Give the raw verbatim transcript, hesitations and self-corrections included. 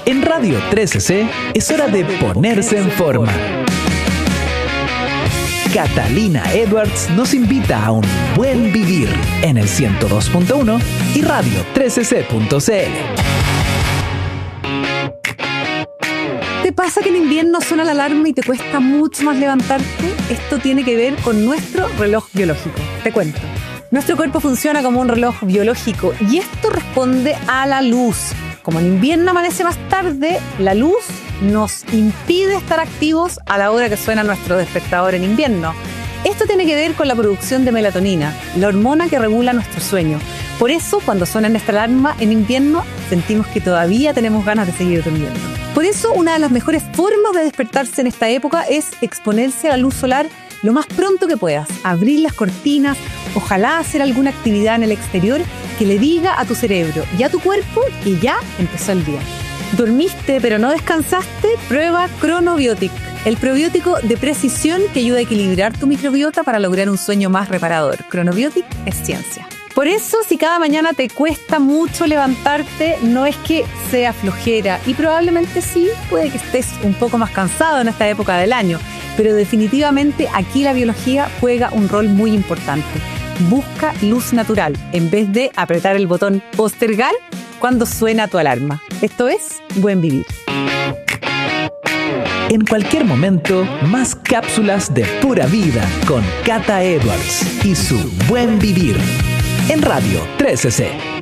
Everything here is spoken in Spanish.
En Radio trece ce es hora de ponerse en forma. Catalina Edwards nos invita a un buen vivir en el ciento dos punto uno y radio trece ce punto ce ele. ¿Te pasa que en invierno suena la alarma y te cuesta mucho más levantarte? Esto tiene que ver con nuestro reloj biológico. Te cuento. Nuestro cuerpo funciona como un reloj biológico y esto responde a la luz. Como en invierno amanece más tarde, la luz nos impide estar activos a la hora que suena nuestro despertador en invierno. Esto tiene que ver con la producción de melatonina, la hormona que regula nuestro sueño. Por eso, cuando suena nuestra alarma en invierno, sentimos que todavía tenemos ganas de seguir durmiendo. Por eso, una de las mejores formas de despertarse en esta época es exponerse a la luz solar lo más pronto que puedas. Abrir las cortinas, ojalá hacer alguna actividad en el exterior que le diga a tu cerebro y a tu cuerpo que ya empezó el día. ¿Dormiste pero no descansaste? Prueba Chronobiotic, el probiótico de precisión que ayuda a equilibrar tu microbiota para lograr un sueño más reparador. Chronobiotic es ciencia. Por eso, si cada mañana te cuesta mucho levantarte, no es que sea flojera, y probablemente sí, puede que estés un poco más cansado en esta época del año, pero definitivamente aquí la biología juega un rol muy importante. Busca luz natural en vez de apretar el botón postergar cuando suena tu alarma. Esto es Buen Vivir. En cualquier momento, más cápsulas de pura vida con Cata Edwards y su Buen Vivir en Radio trece ce.